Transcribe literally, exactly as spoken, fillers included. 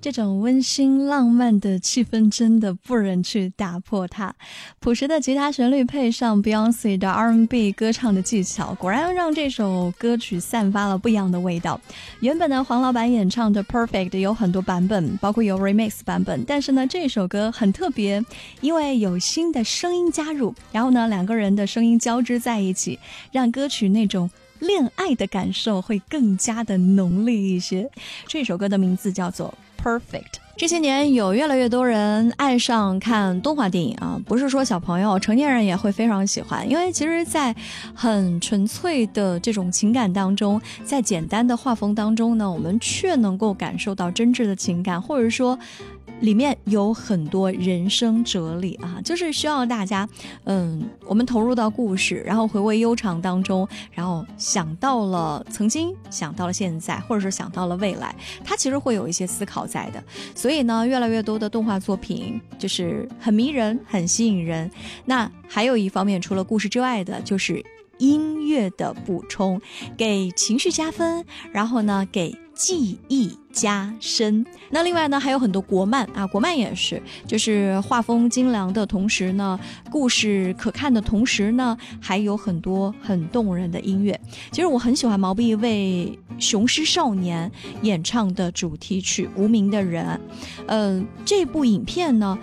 这种温馨浪漫的气氛真的不忍去打破它。朴实的吉他旋律配上 Beyoncé 的 R and B 歌唱的技巧，果然让这首歌曲散发了不一样的味道。原本呢，黄老板演唱的 Perfect 有很多版本，包括有 Remix 版本，但是呢，这首歌很特别，因为有新的声音加入，然后呢，两个人的声音交织在一起，让歌曲那种恋爱的感受会更加的浓烈一些。这首歌的名字叫做 Perfect。 这些年有越来越多人爱上看动画电影啊，不是说小朋友，成年人也会非常喜欢。因为其实在很纯粹的这种情感当中，在简单的画风当中呢，我们却能够感受到真挚的情感，或者说里面有很多人生哲理啊，就是需要大家嗯，我们投入到故事，然后回味悠长当中，然后想到了曾经，想到了现在，或者是想到了未来，它其实会有一些思考在的。所以呢，越来越多的动画作品就是很迷人，很吸引人。那还有一方面，除了故事之外的就是音乐的补充，给情绪加分，然后呢给记忆加深。那另外呢，还有很多国漫啊，国漫也是，就是画风精良的同时呢，故事可看的同时呢，还有很多很动人的音乐。其实我很喜欢毛不易为雄狮少年演唱的主题曲《无名的人》。呃，这部影片呢